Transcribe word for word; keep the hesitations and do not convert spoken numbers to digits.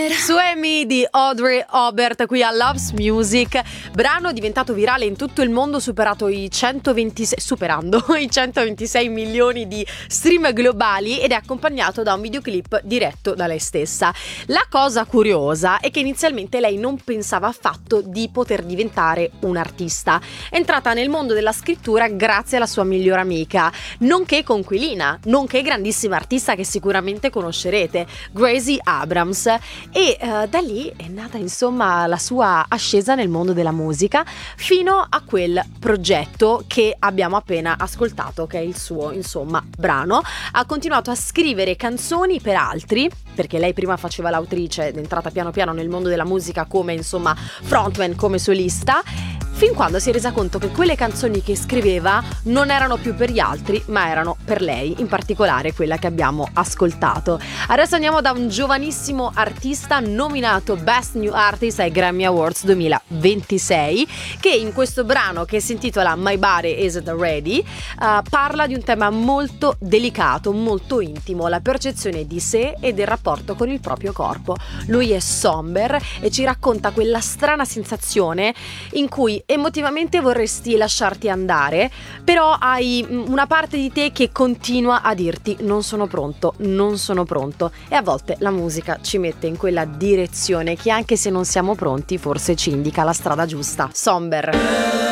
Suemi di Audrey Aubert qui a Loves Music, brano diventato virale in tutto il mondo, superato i centoventisei superando i centoventisei milioni di stream globali ed è accompagnato da un videoclip diretto da lei stessa. La cosa curiosa è che inizialmente lei non pensava affatto di poter diventare un'artista. È entrata nel mondo della scrittura grazie alla sua migliore amica, nonché conquilina, nonché grandissima artista che sicuramente conoscerete, Gracie Abrams. E uh, da lì è nata insomma la sua ascesa nel mondo della musica fino a quel progetto che abbiamo appena ascoltato, che è il suo insomma brano. Ha continuato a scrivere canzoni per altri, perché lei prima faceva l'autrice ed è entrata piano piano nel mondo della musica come insomma frontman, come solista, fin quando si è resa conto che quelle canzoni che scriveva non erano più per gli altri, ma erano per lei, in particolare quella che abbiamo ascoltato. Adesso andiamo da un giovanissimo artista nominato Best New Artist ai Grammy Awards duemilaventisei, che in questo brano, che si intitola My Body Isn't Ready, uh, parla di un tema molto delicato, molto intimo, la percezione di sé e del rapporto con il proprio corpo. Lui è Somber e ci racconta quella strana sensazione in cui emotivamente vorresti lasciarti andare, però hai una parte di te che continua a dirti non sono pronto, non sono pronto, e a volte la musica ci mette in quella direzione che, anche se non siamo pronti, forse ci indica la strada giusta. Somber.